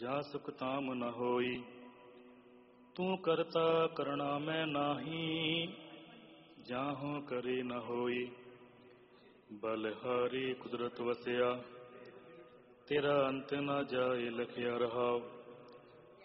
ਜਾ ਸੁਖ ਤਾਮ ਨ ਹੋਈ। ਤੂੰ ਕਰਤਾ ਕਰਣਾ ਮੈਂ ਨਾਹੀ, ਜਾਹੋ ਕਰੇ ਨ ਹੋਈ। ਬਲਿਹਾਰੀ ਕੁਦਰਤ ਵਸਿਆ, ਤੇਰਾ ਅੰਤ ਨ ਜਾਏ ਲਖਿਆ ਰਹਾਉ।